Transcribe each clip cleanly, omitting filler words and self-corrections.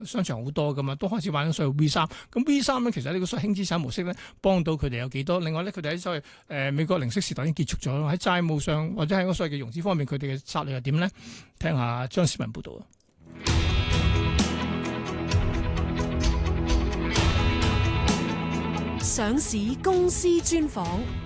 商場好多噶嘛，都開始玩緊所謂 V3。咁 V3咧，其實呢個所謂輕資產模式咧，幫到佢哋有幾多？另外咧，佢哋喺所謂美國零息時代已經結束咗，喺債務上或者喺嗰所謂嘅融資方面，佢哋嘅策略係點咧？聽下張思文報道啊！ 上市公司專訪。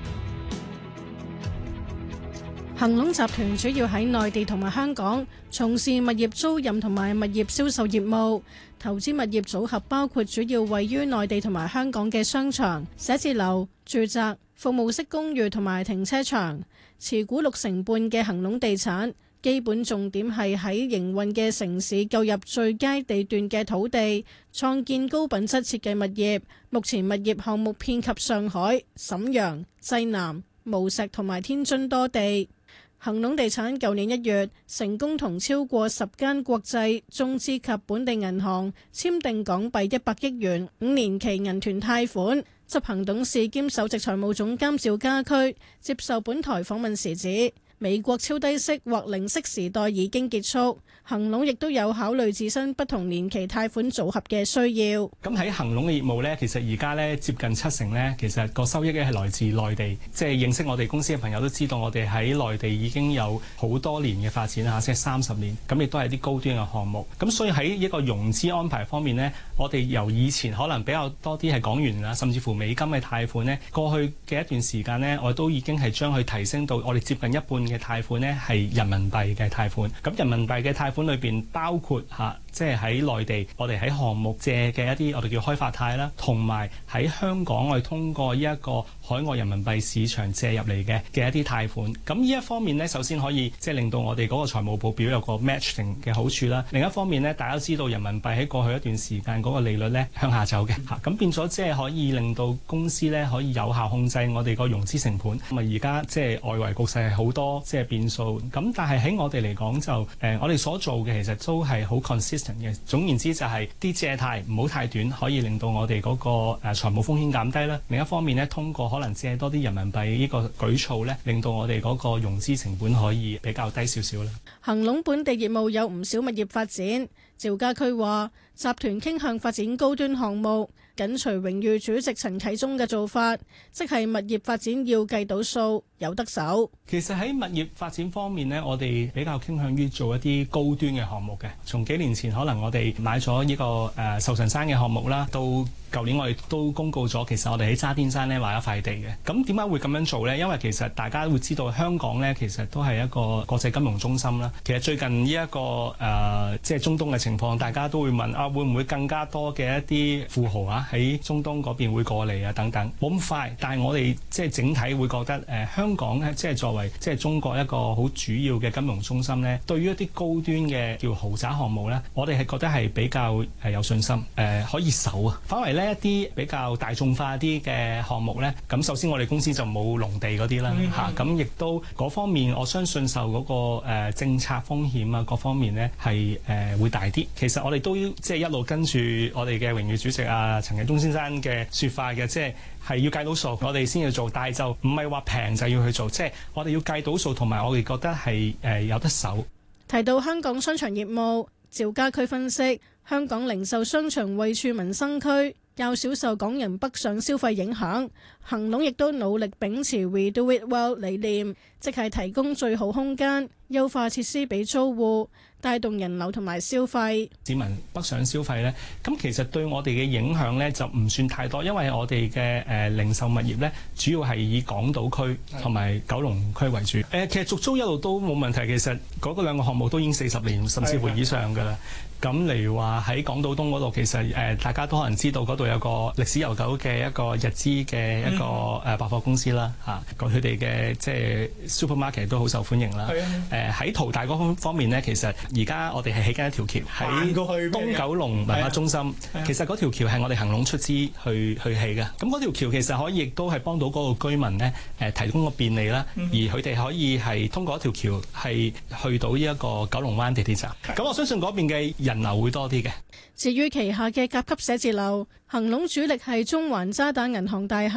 恒隆集團主要喺內地同埋香港從事物業租賃同埋物業銷售業務，投資物業組合包括主要位於內地同埋香港嘅商場、寫字樓、住宅、服務式公寓同埋停車場，持股60%半嘅恒隆地產，基本重點係喺營運嘅城市購入最佳地段嘅土地，創建高品質設計物業。目前物業項目遍及上海、瀋陽、濟南、無錫同埋天津多地。恒隆地產舊年1月成功同超過10間國際中資及本地銀行簽訂港幣100億元5年期銀團貸款。執行董事兼首席財務總監趙家駒接受本台訪問時指，美國超低息或零息時代已經結束，恒隆亦都有考慮自身不同年期貸款組合嘅需要。 咁喺恒隆嘅業務呢，其實而家呢接近70%呢，其實個收益咧係來自內地。即係認識我哋公司嘅朋友都知道，我哋喺內地已經有好多年嘅發展啊，即係30年。咁亦都係啲高端嘅項目。咁所以喺一個融資安排方面呢，我哋由以前可能比較多啲係港元啊，甚至乎美金嘅貸款呢，過去嘅一段時間呢，我都已經係將佢提升到我哋接近一半嘅貸款呢係人民幣嘅貸款。咁人民幣嘅貸款裏邊包括即係喺內地我哋喺項目借嘅一啲我哋叫開發貸啦，同埋喺香港我哋通過呢一個海外人民幣市場借入嚟嘅一啲貸款。咁呢一方面呢，首先可以即係令到我哋嗰個財務報表有個 matching 嘅好處啦。另一方面呢，大家都知道人民幣喺過去一段時間嗰個利率呢向下走嘅嚇，咁變咗即係可以令到公司呢可以有效控制我哋個融資成本。咁啊而家即係外圍局勢係好多即係變數，咁但係喺我哋嚟講就我哋所做嘅其實都係好 consistent 嘅。總言之就係啲借貸唔好太短，可以令到我哋嗰個財務風險減低啦。另一方面呢，通過可能借多啲人民幣呢個舉措呢，令到我哋嗰個融資成本可以比較低少少啦。 恒隆本地業務有唔少物業發展。趙家駒話：集團傾向發展高端項目，緊隨榮譽主席陳啟宗嘅做法，即係物業發展要計到數，有得手。 其實喺物業發展方面呢，我哋比較傾向於做一啲高端嘅項目嘅。從幾年前可能我哋買咗呢個壽臣山嘅項目啦，到舊年我哋都公告咗，其實我哋喺渣甸山呢買一塊地嘅。咁點解會咁樣做呢？因為其實大家會知道香港呢，其實都係一個國際金融中心啦。其實最近呢一個即係中東嘅情況，大家都會問會唔會更加多嘅一啲富豪喺中東嗰邊會過嚟等等。冇咁快，但係我哋即係整體會覺得香港咧，即係作為即係中國一個好主要嘅金融中心咧，對於一啲高端嘅叫豪宅項目咧，我哋係覺得係比較有信心可以守啊。反為呢一啲比較大眾化啲嘅項目咧，咁首先我哋公司就冇農地嗰啲啦嚇，咁亦都嗰方面我相信受嗰個政策風險啊各方面咧係會大啲。其實我哋都即係一路跟住我哋嘅榮譽主席陳啟宗先生嘅説法嘅，即係要計到數，我哋先要做，但係就唔係話平就要去做，即係我哋要計到數，同埋我哋覺得係有得手。 提到香港商場業務，趙家駒分析，香港零售商場位處民生區，較少受港人北上消費影響。恒隆亦都努力秉持 We Do It Well 理念，即係提供最好空間，優化設施俾租戶，帶動人流同埋消費。 市民北上消費呢，咁其實對我哋嘅影響呢就唔算太多，因為我哋嘅零售物業呢，主要係以港島區同埋九龍區為主。其實續租一路都冇問題，其實嗰兩個項目都已經40年甚至乎以上㗎啦。咁例如話喺港島東嗰度，其實大家都可能知道嗰度有個歷史悠久嘅一個日資嘅一個百貨公司啦嚇，佢哋嘅即係 supermarket 都好受歡迎啦。喺淘大嗰方面呢，其實而家我哋係起緊一條橋喺東九龍文化中心。其實嗰條橋係我哋恒隆出資去起嘅。咁嗰條橋其實可以亦都係幫到嗰個居民呢提供個便利啦，而佢哋可以係通過一條橋係去到呢一個九龍灣地鐵站。咁我相信嗰邊嘅人流會多啲嘅。 至於旗下嘅甲級寫字樓，恒隆主力係中環渣打銀行大廈，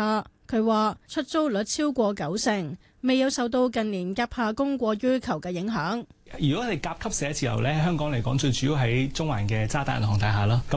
佢話出租率超過90%，未有受到近年甲下供過於求嘅影響。 如果我哋甲級寫字樓咧，香港嚟講最主要喺中環嘅渣打銀行大廈啦。咁